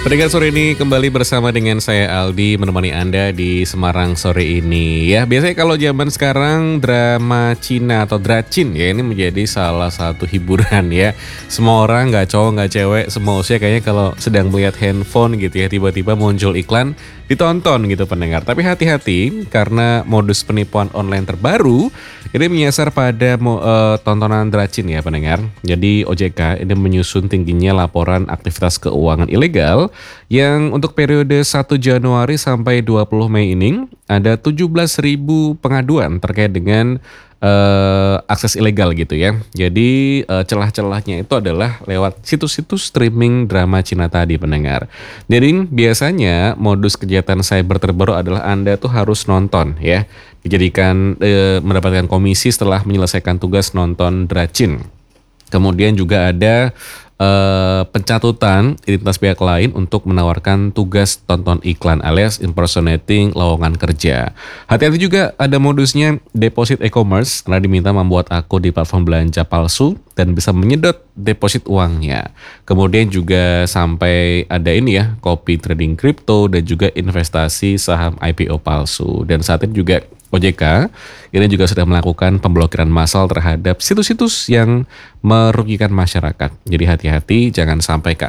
Pendengar sore ini kembali bersama dengan saya Aldi menemani Anda di Semarang sore ini ya. Biasanya kalau zaman sekarang drama Cina atau dracin ya ini menjadi salah satu hiburan ya. Semua orang nggak cowok nggak cewek semua usia kayaknya kalau sedang melihat handphone gitu ya tiba-tiba muncul iklan ditonton gitu pendengar. Tapi hati-hati karena modus penipuan online terbaru ini menyasar pada tontonan dracin ya pendengar. Jadi OJK ini menyusun tingginya laporan aktivitas keuangan ilegal yang untuk periode 1 Januari sampai 20 Mei ini ada 17.000 pengaduan terkait dengan akses ilegal gitu ya. Jadi celah-celahnya itu adalah lewat situs-situs streaming drama Cina tadi pendengar. Jadi biasanya modus kejahatan cyber terbaru adalah Anda tuh harus nonton ya. Dijadikan mendapatkan komisi setelah menyelesaikan tugas nonton dracin. Kemudian juga ada pencatutan identitas pihak lain untuk menawarkan tugas tonton iklan alias impersonating lowongan kerja. Hati-hati juga ada modusnya deposit e-commerce karena diminta membuat akun di platform belanja palsu dan bisa menyedot deposit uangnya. Kemudian juga sampai ada ini ya, copy trading kripto dan juga investasi saham IPO palsu. Dan saat ini juga OJK ini juga sudah melakukan pemblokiran massal terhadap situs-situs yang merugikan masyarakat. Jadi hati-hati jangan sampai